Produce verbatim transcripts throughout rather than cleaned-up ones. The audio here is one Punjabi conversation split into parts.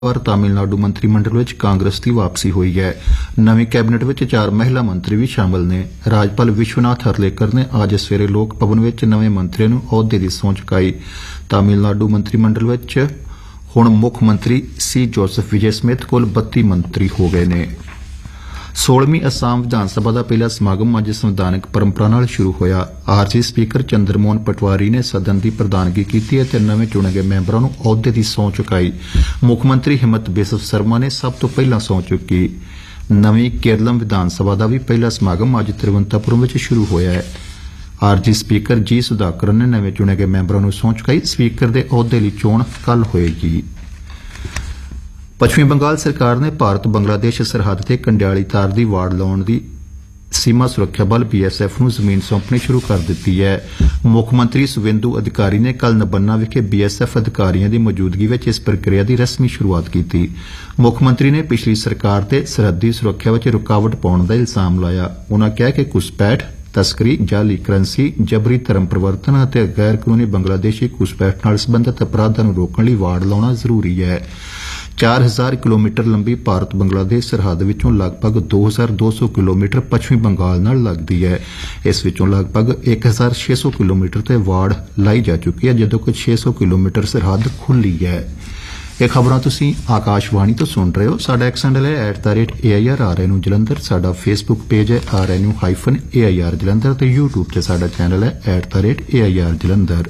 ਵਾਰ ਤਾਮਿਲਨਾਡੂ ਮੰਤਰੀ ਮੰਡਲ ਵਿੱਚ ਕਾਂਗਰਸ ਦੀ ਵਾਪਸੀ ਹੋਈ ਹੈ। ਨਵੀਂ ਕੈਬਨਿਟ ਵਿੱਚ ਚਾਰ ਮਹਿਲਾ ਮੰਤਰੀ ਵੀ ਸ਼ਾਮਲ ਨੇ। ਰਾਜਪਾਲ ਵਿਸ਼ਵਨਾਥ ਹਰਲੇਕਰ ਨੇ ਅੱਜ ਸਵੇਰੇ ਲੋਕ ਭਵਨ ਵਿੱਚ ਨਵੇਂ ਮੰਤਰੀਆਂ ਨੂੰ ਅਹੁਦੇ ਦੀ ਸਹੁੰ ਚੁਕਾਈ। ਤਾਮਿਲਨਾਡੂ ਮੰਤਰੀ ਮੰਡਲ ਵਿੱਚ ਹੁਣ ਮੁੱਖ ਮੰਤਰੀ ਸੀ ਜੋਸਫ ਵਿਜੇ ਸਮੇਤ ਕੁੱਲ ਬੱਤੀ ਮੰਤਰੀ ਹੋ ਗਏ ਨੇ। ਸੋਲ੍ਹਵੀਂ ਅਸਾਮ ਵਿਧਾਨ ਸਭਾ ਦਾ ਪਹਿਲਾ ਸਮਾਗਮ ਅੱਜ ਸੰਵਿਧਾਨਕ ਪਰੰਪਰਾ ਨਾਲ ਸ਼ੁਰੂ ਹੋਇਆ। ਆਰਜੀ ਸਪੀਕਰ ਚੰਦਰ ਮੋਹਨ ਪਟਵਾਰੀ ਨੇ ਸਦਨ ਦੀ ਪ੍ਰਧਾਨਗੀ ਕੀਤੀ ਅਤੇ ਨਵੇਂ ਚੁਣੇ ਗਏ ਮੈਂਬਰਾਂ ਨੂੰ ਅਹੁਦੇ ਦੀ ਸਹੁੰ ਚੁਕਾਈ। ਮੁੱਖ ਮੰਤਰੀ ਹਿਮੰਤ ਬਿਸਵਾ ਸਰਮਾ ਨੇ ਸਭ ਤੋਂ ਪਹਿਲਾਂ ਸਹੁੰ ਚੁੱਕੀ। ਨਵੀਂ ਕੇਰਲਮ ਵਿਧਾਨ ਸਭਾ ਦਾ ਵੀ ਪਹਿਲਾ ਸਮਾਗਮ ਅੱਜ ਤਿਰਵੰਤਪੁਰਮ ਵਿੱਚ ਸ਼ੁਰੂ ਹੋਇਆ ਹੈ। ਆਰਜੀ ਸਪੀਕਰ ਜੀ ਸੁਧਾਕਰਨ ਨੇ ਨਵੇਂ ਚੁਣੇ ਗਏ ਮੈਂਬਰਾਂ ਨੂੰ ਸਹੁੰ ਚੁਕਾਈ। ਸਪੀਕਰ ਦੇ ਅਹੁਦੇ ਲਈ ਚੋਣ ਕੱਲ੍ਹ ਹੋਏਗੀ। ਪੱਛਮੀ ਬੰਗਾਲ ਸਰਕਾਰ ਨੇ ਭਾਰਤ ਬੰਗਲਾਦੇਸ਼ ਸਰਹੱਦ ਤੇ ਕੰਡਿਆਲੀ ਤਾਰ ਦੀ ਵਾੜ ਲਾਉਣ ਦੀ ਸੀਮਾ ਸੁਰੱਖਿਆ ਬਲ ਬੀ ਐਸ ਐਫ ਨੂੰ ਜ਼ਮੀਨ ਸੌਂਪਣੀ ਸ਼ੁਰੂ ਕਰ ਦਿੱਤੀ ਹੈ। ਮੁੱਖ ਮੰਤਰੀ ਸੁਵੇਂਦੂ ਅਧਿਕਾਰੀ ਨੇ ਕੱਲ੍ਹ ਨਬੰਨਾ ਵਿਖੇ ਬੀ ਐਸ ਐਫ ਅਧਿਕਾਰੀਆਂ ਦੀ ਮੌਜੂਦਗੀ ਵਿੱਚ ਇਸ ਪ੍ਰਕਿਰਿਆ ਦੀ ਰਸਮੀ ਸ਼ੁਰੂਆਤ ਕੀਤੀ। ਮੁੱਖ ਮੰਤਰੀ ਨੇ ਪਿਛਲੀ ਸਰਕਾਰ ਤੇ ਸਰਹੱਦੀ ਸੁਰੱਖਿਆ ਵਿੱਚ ਰੁਕਾਵਟ ਪਾਉਣ ਦਾ ਇਲਜ਼ਾਮ ਲਾਇਆ। ਉਨ੍ਹਾਂ ਕਿਹਾ ਕਿ ਘੁਸਪੈਠ, ਤਸਕਰੀ, ਜਾਲੀ ਕਰੰਸੀ, ਜਬਰੀ ਧਰਮ ਪ੍ਰਵਰਤਨ ਅਤੇ ਗੈਰ ਕਾਨੂੰਨੀ ਬੰਗਲਾਦੇਸ਼ੀ ਘੁਸਪੈਠ ਨਾਲ ਸਬੰਧਤ ਅਪਰਾਧਾਂ ਨੂੰ ਰੋਕਣ ਲਈ ਵਾੜ ਲਾਉਣਾ ਜ਼ਰੂਰੀ ਹੈ। ਚਾਰ ਹਜ਼ਾਰ ਕਿਲੋਮੀਟਰ ਲੰਬੀ ਭਾਰਤ ਬੰਗਲਾਦੇਸ਼ ਸਰਹੱਦ ਵਿੱਚੋਂ ਲਗਭਗ ਦੋ ਹਜ਼ਾਰ ਦੋ ਸੌ ਕਿਲੋਮੀਟਰ ਪੱਛਮੀ ਬੰਗਾਲ ਨਾਲ ਲੱਗਦੀ ਹੈ। ਇਸ ਵਿੱਚੋਂ ਲਗਭਗ ਇੱਕ ਹਜ਼ਾਰ ਛੇ ਸੌ ਕਿਲੋਮੀਟਰ ਤੇ ਵਾੜ ਲਾਈ ਜਾ ਚੁੱਕੀ ਹੈ, ਜਦੋਂ ਕਿ ਛੇ ਸੌ ਕਿਲੋਮੀਟਰ ਸਰਹੱਦ ਖੁੱਲ੍ਹੀ ਹੈ। ਇਹ ਖਬਰਾਂ ਤੁਸੀਂ ਆਕਾਸ਼ਵਾਣੀ ਤੋਂ ਸੁਣ ਰਹੇ ਹੋ। ਸਾਡਾ ਐਕਸ ਹੈਂਡਲ ਹੈ at the rate A I R R N U Jalandhar. ਸਾਡਾ ਫੇਸਬੁੱਕ ਪੇਜ ਹੈ R N U hyphen A I R Jalandhar ਤੇ ਯੂਟਿਊਬ ਤੇ ਸਾਡਾ ਚੈਨਲ ਹੈ at the rate A I R Jalandhar.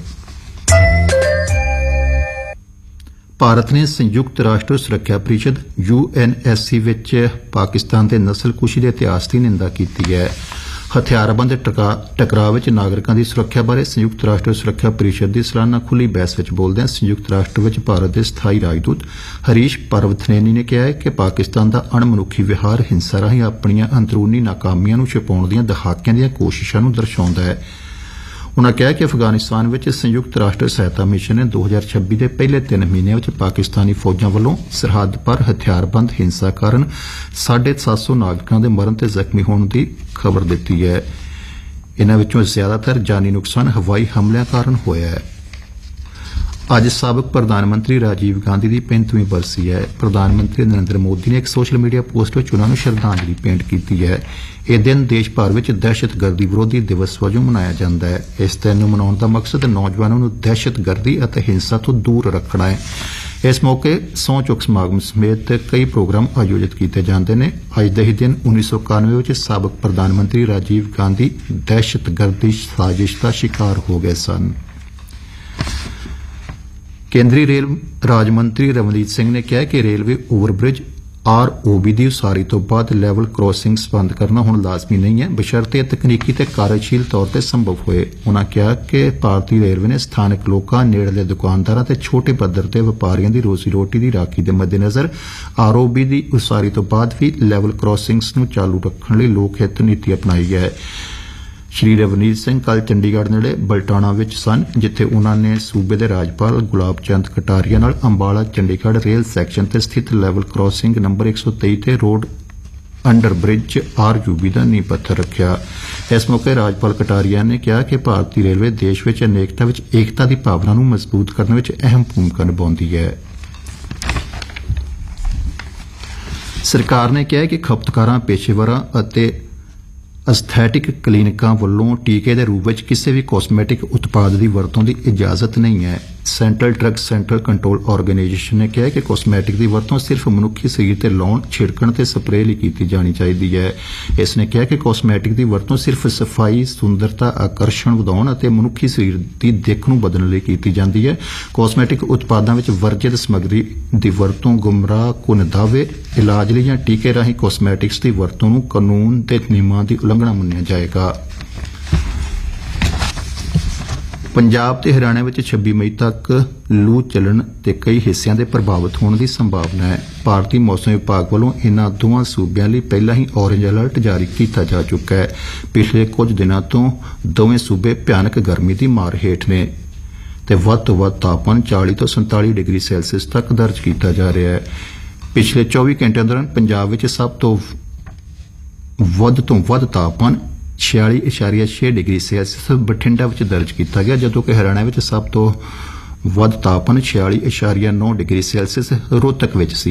Bharat ਨੇ ਸੰਯੁਕਤ ਰਾਸ਼ਟਰ ਸੁਰੱਖਿਆ ਪਰਿਸ਼ਦ ਯੂ ਐਨ ਐਸ ਸੀ ਵਿੱਚ ਪਾਕਿਸਤਾਨ ਦੇ ਨਸਲਕੁਸ਼ੀ ਦੇ ਇਤਿਹਾਸ ਦੀ ਨਿੰਦਾ ਕੀਤੀ ਹੈ। ਹਥਿਆਰਬੰਦ ਟਕਰਾਅ ਵਿੱਚ ਨਾਗਰਿਕਾਂ ਦੀ ਸੁਰੱਖਿਆ ਬਾਰੇ ਸੰਯੁਕਤ ਰਾਸ਼ਟਰ ਸੁਰੱਖਿਆ ਪਰਿਸ਼ਦ ਦੀ ਸਾਲਾਨਾ ਖੁੱਲ੍ਹੀ ਬਹਿਸ ਵਿੱਚ ਬੋਲਦਿਆਂ ਸੰਯੁਕਤ ਰਾਸ਼ਟਰ ਵਿੱਚ ਭਾਰਤ ਦੇ ਸਥਾਈ ਰਾਜਦੂਤ ਹਰੀਸ਼ ਪਰਵਥਨੇਨੀ ਨੇ ਕਿਹਾ ਹੈ ਕਿ ਪਾਕਿਸਤਾਨ ਦਾ ਅਣਮਨੁੱਖੀ ਵਿਹਾਰ ਹਿੰਸਾ ਰਾਹੀਂ ਆਪਣੀਆਂ ਅੰਦਰੂਨੀ ਨਾਕਾਮੀਆਂ ਨੂੰ ਛੁਪਾਉਣ ਦੀਆਂ ਦਹਾਕਿਆਂ ਦੀਆਂ ਕੋਸ਼ਿਸ਼ਾਂ ਨੂੰ ਦਰਸਾਉਂਦਾ ਹੈ। ਉਨ੍ਹਾਂ ਕਿਹਾ ਕਿ ਅਫਗਾਨਿਸਤਾਨ ਵਿੱਚ ਸੰਯੁਕਤ ਰਾਸ਼ਟਰ ਸਹਾਇਤਾ ਮਿਸ਼ਨ ਨੇ ਦੋ ਹਜ਼ਾਰ ਛੱਬੀ ਦੇ ਪਹਿਲੇ ਤਿੰਨ ਮਹੀਨਿਆਂ ਵਿੱਚ ਪਾਕਿਸਤਾਨੀ ਫੌਜਾਂ ਵੱਲੋਂ ਸਰਹੱਦ ਪਰ ਹਥਿਆਰਬੰਦ ਹਿੰਸਾ ਕਾਰਨ ਸਾਢੇ ਸੱਤ ਸੌ ਨਾਗਰਿਕਾਂ ਦੇ ਮਰਨ ਤੇ ਜ਼ਖਮੀ ਹੋਣ ਦੀ ਖਬਰ ਦਿੱਤੀ ਹੈ। ਇਨ੍ਹਾਂ ਵਿੱਚੋਂ ਜ਼ਿਆਦਾਤਰ ਜਾਨੀ ਨੁਕਸਾਨ ਹਵਾਈ ਹਮਲਿਆਂ ਕਾਰਨ ਹੋਇਆ ਹੈ। ਅੱਜ ਸਾਬਕ ਪ੍ਰਧਾਨ ਮੰਤਰੀ ਰਾਜੀਵ ਗਾਂਧੀ ਦੀ ਪੈਂਤਵੀਂ ਬਰਸੀ ਹੈ। ਪ੍ਰਧਾਨ ਮੰਤਰੀ ਨਰਿੰਦਰ ਮੋਦੀ ਨੇ ਇੱਕ ਸੋਸ਼ਲ ਮੀਡੀਆ ਪੋਸਟ ਵਿੱਚ ਉਨ੍ਹਾਂ ਨੂੰ ਸ਼ਰਧਾਂਜਲੀ ਭੇਂਟ ਕੀਤੀ ਹੈ। ਇਹ ਦਿਨ ਦੇਸ਼ ਭਰ ਵਿੱਚ ਦਹਿਸ਼ਤਗਰਦੀ ਵਿਰੋਧੀ ਦਿਵਸ ਵਜੋਂ ਮਨਾਇਆ ਜਾਂਦਾ ਹੈ। ਇਸ ਦਿਨ ਨੂੰ ਮਨਾਉਣ ਦਾ ਮਕਸਦ ਨੌਜਵਾਨਾਂ ਨੂੰ ਦਹਿਸ਼ਤਗਰਦੀ ਅਤੇ ਹਿੰਸਾ ਤੋਂ ਦੂਰ ਰੱਖਣਾ ਹੈ। ਇਸ ਮੌਕੇ ਸਹੁੰ ਚੁੱਕ ਸਮਾਗਮ ਸਮੇਤ ਕਈ ਪ੍ਰੋਗਰਾਮ ਆਯੋਜਿਤ ਕੀਤੇ ਜਾਂਦੇ ਨੇ। ਅੱਜ ਦੇ ਹੀ ਦਿਨ ਉੱਨੀ ਸੌ ਇਕਾਨਵੇਂ ਵਿੱਚ ਸਾਬਕ ਪ੍ਰਧਾਨ ਮੰਤਰੀ ਰਾਜੀਵ ਗਾਂਧੀ ਦਹਿਸ਼ਤਗਰਦੀ ਸਾਜ਼ਿਸ਼ ਦਾ ਸ਼ਿਕਾਰ ਹੋ ਗਏ ਸਨ। ਕੇਂਦਰੀ ਰੇਲ ਰਾਜ ਮੰਤਰੀ ਰਵਨੀਤ ਸਿੰਘ ਨੇ ਕਿਹਾ ਕਿ railway overbridge R O B ਦੀ ਉਸਾਰੀ ਤੋਂ ਬਾਅਦ ਲੈਵਲ ਕ੍ਰਾਸਿੰਗਸ ਬੰਦ ਕਰਨਾ ਹੁਣ ਲਾਜ਼ਮੀ ਨਹੀਂ ਹੈ, ਬਸ਼ਰਤੇ ਤਕਨੀਕੀ ਤੇ ਕਾਰਜਸ਼ੀਲ ਤੌਰ ਤੇ ਸੰਭਵ ਹੋਏ। ਉਨ੍ਹਾਂ ਕਿਹਾ ਕਿ ਭਾਰਤੀ ਰੇਲਵੇ ਨੇ ਸਥਾਨਕ ਲੋਕਾਂ, ਨੇੜਲੇ ਦੁਕਾਨਦਾਰਾਂ ਤੇ ਛੋਟੇ ਪੱਧਰ ਤੇ ਵਪਾਰੀਆਂ ਦੀ ਰੋਜ਼ੀ ਰੋਟੀ ਦੀ ਰਾਖੀ ਦੇ ਮੱਦੇਨਜ਼ਰ ਆਰ ਓ ਬੀ ਦੀ ਉਸਾਰੀ ਤੋਂ ਬਾਅਦ ਵੀ ਲੈਵਲ ਕ੍ਰਾਸਿੰਗਸ ਨੂੰ ਚਾਲੂ ਰੱਖਣ ਲਈ ਲੋਕ ਹਿੱਤ ਨੀਤੀ ਅਪਣਾਈ ਹੈ। ਸ਼੍ਰੀ ਰਵਨੀਤ ਸਿੰਘ ਕੱਲ੍ਹ ਚੰਡੀਗੜ੍ਹ ਨੇੜੇ ਬਲਟਾਣਾ ਵਿੱਚ ਸਨ, ਜਿੱਥੇ ਉਨ੍ਹਾਂ ਨੇ ਸੂਬੇ ਦੇ ਰਾਜਪਾਲ ਗੁਲਾਬ ਚੰਦ ਕਟਾਰੀਆ ਨਾਲ ਅੰਬਾਲਾ ਚੰਡੀਗੜ੍ਹ ਰੇਲ ਸੈਕਸ਼ਨ ਤੇ ਸਥਿਤ ਲੈਵਲ ਕ੍ਰਾਸਿੰਗ ਨੰਬਰ ਇੱਕ ਸੌ ਤੇਈ ਤੇ road under bridge are you B ਦਾ ਨੀਂਹ ਪੱਥਰ ਰੱਖਿਆ। ਇਸ ਮੌਕੇ ਰਾਜਪਾਲ ਕਟਾਰੀਆ ਨੇ ਕਿਹਾ ਕਿ ਭਾਰਤੀ ਰੇਲਵੇ ਦੇਸ਼ ਵਿੱਚ ਅਨੇਕਤਾ ਵਿੱਚ ਏਕਤਾ ਦੀ ਭਾਵਨਾ ਨੂੰ ਮਜ਼ਬੂਤ ਕਰਨ ਵਿੱਚ ਅਹਿਮ ਭੂਮਿਕਾ ਨਿਭਾਉਂਦੀ ਹੈ। ਸਰਕਾਰ ਨੇ ਕਿਹਾ ਕਿ ਖਪਤਕਾਰਾਂ, ਪੇਸ਼ੇਵਰਾਂ ਅਤੇ ਅਸਥੈਟਿਕ ਕਲੀਨਿਕਾਂ ਵੱਲੋਂ ਟੀਕੇ ਦੇ ਰੂਪ ਵਿੱਚ ਕਿਸੇ ਵੀ ਕਾਸਮੈਟਿਕ ਉਤਪਾਦ ਦੀ ਵਰਤੋਂ ਦੀ ਇਜਾਜ਼ਤ ਨਹੀਂ ਹੈ। Central drug centre control organisation ਨੇ ਕਿਹਾ ਕਿ ਕਾਸਮੈਟਿਕ ਦੀ ਵਰਤੋਂ ਸਿਰਫ ਮਨੁੱਖੀ ਸਰੀਰ ਤੇ ਲਾਉਣ, ਛਿੜਕਣ ਤੇ ਸਪਰੇਅ ਲਈ ਕੀਤੀ ਜਾਣੀ ਚਾਹੀਦੀ ਹੈ। ਇਸ ਨੇ ਕਿਹਾ ਕਿ ਕਾਸਮੈਟਿਕ ਦੀ ਵਰਤੋਂ ਸਿਰਫ ਸਫਾਈ, ਸੁੰਦਰਤਾ, ਆਕਰਸ਼ਣ ਵਧਾਉਣ ਅਤੇ ਮਨੁੱਖੀ ਸਰੀਰ ਦੀ ਦਿੱਖ ਨੂੰ ਬਦਲਣ ਲਈ ਕੀਤੀ ਜਾਂਦੀ ਹੈ। ਕਾਸਮੈਟਿਕ ਉਤਪਾਦਾਂ ਵਿੱਚ ਵਰਜਿਤ ਸਮੱਗਰੀ ਦੀ ਵਰਤੋਂ, ਗੁੰਮਰਾਹ ਕੁਨ ਦਾਅਵੇ, ਇਲਾਜ ਲਈ ਜਾਂ ਟੀਕੇ ਰਾਹੀਂ ਕਾਸਮੈਟਿਕਸ ਦੀ ਵਰਤੋਂ ਨੂੰ ਕਾਨੂੰਨ ਦੇ ਨਿਯਮਾਂ ਦੀ ਉਲੰਘਣਾ ਮੰਨਿਆ ਜਾਏਗਾ। ਪੰਜਾਬ ਤੇ ਹਰਿਆਣਾ ਵਿੱਚ ਛੱਬੀ ਮਈ ਤੱਕ ਲੂ ਚੱਲਣ ਤੇ ਕਈ ਹਿੱਸਿਆਂ ਦੇ ਪ੍ਰਭਾਵਿਤ ਹੋਣ ਦੀ ਸੰਭਾਵਨਾ ਹੈ। ਭਾਰਤੀ ਮੌਸਮ ਵਿਭਾਗ ਵੱਲੋਂ ਇਨ੍ਹਾਂ ਦੋਵਾਂ ਸੂਬਿਆਂ ਲਈ ਪਹਿਲਾਂ ਹੀ ਔਰੇਂਜ ਅਲਰਟ ਜਾਰੀ ਕੀਤਾ ਜਾ ਚੁੱਕਾ ਹੈ। ਪਿਛਲੇ ਕੁਝ ਦਿਨਾਂ ਤੋਂ ਦੋਵੇਂ ਸੂਬੇ ਭਿਆਨਕ ਗਰਮੀ ਦੀ ਮਾਰ ਹੇਠ ਨੇ ਤੇ ਵੱਧ ਤੋਂ ਵੱਧ ਤਾਪਮਾਨ ਚਾਲੀ ਤੋਂ ਸੰਤਾਲੀ ਡਿਗਰੀ ਸੈਲਸੀਅਸ ਤੱਕ ਦਰਜ ਕੀਤਾ ਜਾ ਰਿਹਾ ਹੈ। ਪਿਛਲੇ ਚੌਵੀ ਘੰਟਿਆਂ ਦੌਰਾਨ ਪੰਜਾਬ ਵਿੱਚ ਸਭ ਤੋਂ ਵੱਧ ਤੋਂ ਵੱਧ ਤਾਪਮਾਨ ਛਿਆਲੀ ਇਸ਼ਾਰੀਆ ਛੇ ਡਿਗਰੀ ਸੈਲਸੀਅਸ ਬਠਿੰਡਾ ਵਿੱਚ ਦਰਜ ਕੀਤਾ ਗਿਆ, ਜਦੋਂ ਕਿ ਹਰਿਆਣਾ ਵਿੱਚ ਸਭ ਤੋਂ ਵੱਧ ਤਾਪਮਾਨ ਛਿਆਲੀ ਇਸ਼ਾਰੀਆ ਨੌ ਡਿਗਰੀ ਸੈਲਸੀਅਸ ਰੋਹਤਕ ਵਿੱਚ ਸੀ।